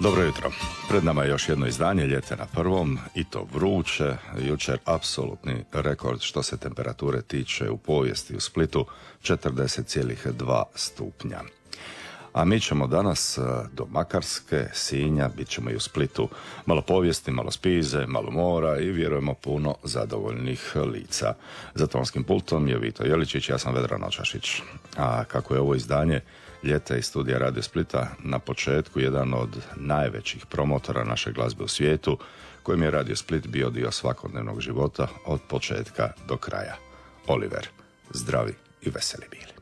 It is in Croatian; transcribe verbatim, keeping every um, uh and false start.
Dobro jutro. Pred nama je još jedno izdanje Ljete na prvom i to vruće. Jučer apsolutni rekord što se temperature tiče u povijesti u Splitu, četrdeset zarez dva stupnja. A mi ćemo danas do Makarske, Sinja, bit ćemo i u Splitu. Malo povijesti, malo spize, malo mora i vjerujemo puno zadovoljnih lica. Za tonskim pultom je Vito Jeličić, ja sam Vedran Očašić. A kako je ovo izdanje Ljeta iz studija Radio Splita, na početku jedan od najvećih promotora naše glazbe u svijetu, kojim je Radio Split bio dio svakodnevnog života od početka do kraja. Oliver, zdravi i veseli bili.